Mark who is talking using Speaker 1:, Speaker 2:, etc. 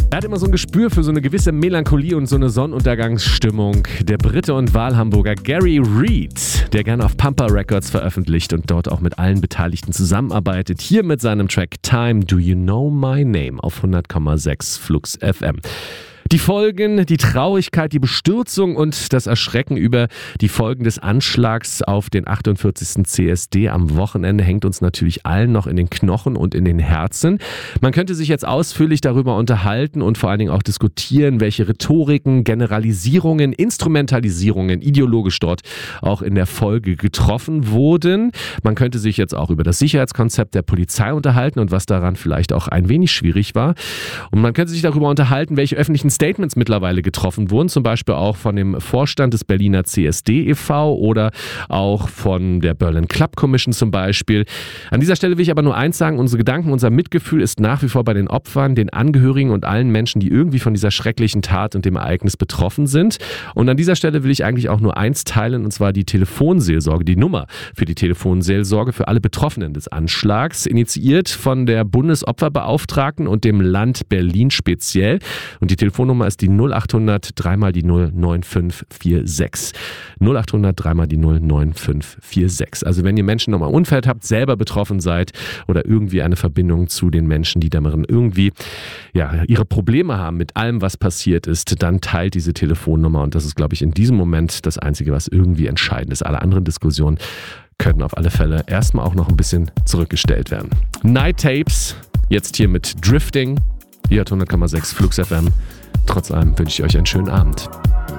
Speaker 1: Er hat immer so ein Gespür für so eine gewisse Melancholie und so eine Sonnenuntergangsstimmung. Der Brite und Wahlhamburger Gary Reed, der gerne auf Pampa Records veröffentlicht und dort auch mit allen Beteiligten zusammenarbeitet. Hier mit seinem Track Time, Do You Know My Name auf 100,6 Flux FM. Die Folgen, die Traurigkeit, die Bestürzung und das Erschrecken über die Folgen des Anschlags auf den 48. CSD am Wochenende hängt uns natürlich allen noch in den Knochen und in den Herzen. Man könnte sich jetzt ausführlich darüber unterhalten und vor allen Dingen auch diskutieren, welche Rhetoriken, Generalisierungen, Instrumentalisierungen ideologisch dort auch in der Folge getroffen wurden. Man könnte sich jetzt auch über das Sicherheitskonzept der Polizei unterhalten und was daran vielleicht auch ein wenig schwierig war. Und man könnte sich darüber unterhalten, welche öffentlichen Statements mittlerweile getroffen wurden, zum Beispiel auch von dem Vorstand des Berliner CSD e.V. oder auch von der Berlin Club Commission zum Beispiel. An dieser Stelle will ich aber nur eins sagen, unsere Gedanken, unser Mitgefühl ist nach wie vor bei den Opfern, den Angehörigen und allen Menschen, die irgendwie von dieser schrecklichen Tat und dem Ereignis betroffen sind. Und an dieser Stelle will ich eigentlich auch nur eins teilen, und zwar die Telefonseelsorge, die Nummer für die Telefonseelsorge für alle Betroffenen des Anschlags, initiiert von der Bundesopferbeauftragten und dem Land Berlin speziell. Und die Telefonnummer ist die 0800 3 mal die 0 9546. 0800 3 mal die 0 9546. Also wenn ihr Menschen nochmal Umfeld habt, selber betroffen seid oder irgendwie eine Verbindung zu den Menschen, die darin irgendwie ihre Probleme haben mit allem, was passiert ist, dann teilt diese Telefonnummer, und das ist, glaube ich, in diesem Moment das Einzige, was irgendwie entscheidend ist. Alle anderen Diskussionen können auf alle Fälle erstmal auch noch ein bisschen zurückgestellt werden. Night Tapes, jetzt hier mit Drifting. Ihr hat 100,6 Flux FM. Trotz allem wünsche ich euch einen schönen Abend.